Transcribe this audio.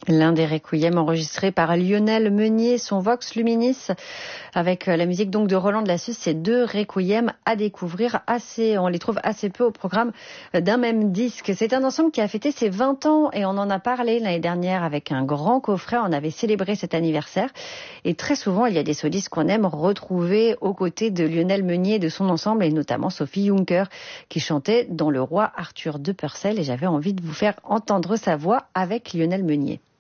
L'un des requiem enregistrés par Lionel Meunier, son Vox Luminis, avec la musique donc de Roland de la Suze, ces 2 requiem à découvrir on les trouve assez peu au programme d'un même disque. C'est un ensemble qui a fêté ses 20 ans et on en a parlé l'année dernière avec un grand coffret. On avait célébré cet anniversaire et très souvent il y a des solistes qu'on aime retrouver aux côtés de Lionel Meunier et de son ensemble, et notamment Sophie Juncker qui chantait dans Le Roi Arthur de Purcell, et j'avais envie de vous faire entendre sa voix avec Lionel Meunier.